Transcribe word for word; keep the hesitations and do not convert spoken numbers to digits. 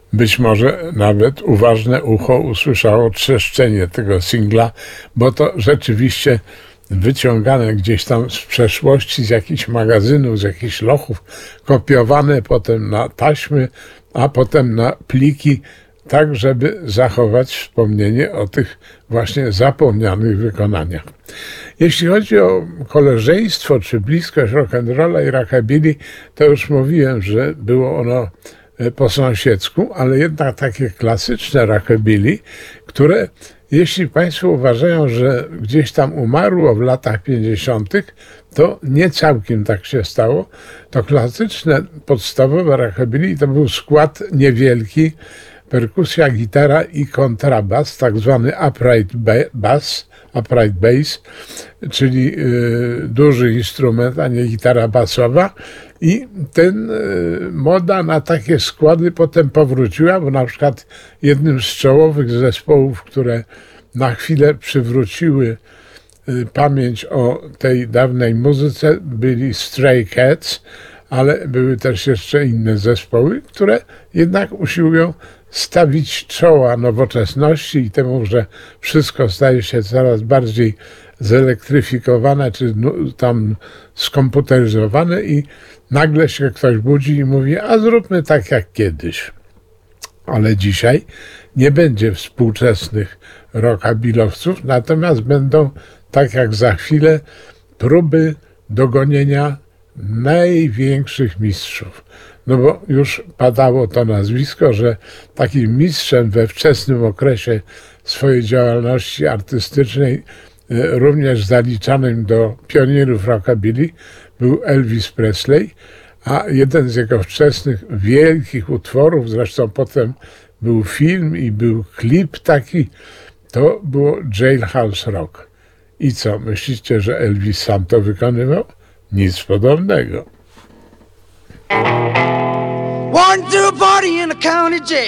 Być może nawet uważne ucho usłyszało trzeszczenie tego singla, bo to rzeczywiście wyciągane gdzieś tam z przeszłości, z jakichś magazynów, z jakichś lochów, kopiowane potem na taśmy, a potem na pliki, tak żeby zachować wspomnienie o tych właśnie zapomnianych wykonaniach. Jeśli chodzi o koleżeństwo czy bliskość rock'n'rolla i rockabilly, to już mówiłem, że było ono po sąsiedzku, ale jednak takie klasyczne rockabilly, które jeśli Państwo uważają, że gdzieś tam umarło w latach pięćdziesiątych, to nie całkiem tak się stało. To klasyczne, podstawowe rockabilly to był skład niewielki, perkusja, gitara i kontrabas, tak zwany upright bass, upright bass, czyli y, duży instrument, a nie gitara basowa. I ten y, moda na takie składy potem powróciła, bo na przykład jednym z czołowych zespołów, które na chwilę przywróciły y, pamięć o tej dawnej muzyce, byli Stray Cats, ale były też jeszcze inne zespoły, które jednak usiłują stawić czoła nowoczesności i temu, że wszystko staje się coraz bardziej zelektryfikowane, czy tam skomputeryzowane i nagle się ktoś budzi i mówi, a zróbmy tak jak kiedyś. Ale dzisiaj nie będzie współczesnych rockabillowców, natomiast będą, tak jak za chwilę, próby dogonienia największych mistrzów. No bo już padało to nazwisko, że takim mistrzem we wczesnym okresie swojej działalności artystycznej, również zaliczanym do pionierów rockabilly, był Elvis Presley, a jeden z jego wczesnych wielkich utworów, zresztą potem był film i był klip taki, to było Jailhouse Rock. I co, myślicie, że Elvis sam to wykonywał? Nic podobnego. Walking through a party in the county jail.